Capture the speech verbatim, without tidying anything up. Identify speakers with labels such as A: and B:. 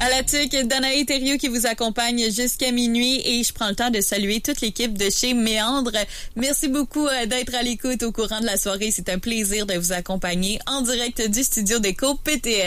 A: À la tuque, Danae Thériault qui vous accompagne jusqu'à minuit et je prends le temps de saluer toute l'équipe de chez Méandre. Merci beaucoup d'être à l'écoute au courant de la soirée. C'est un plaisir de vous accompagner en direct du studio d'Éco P T L.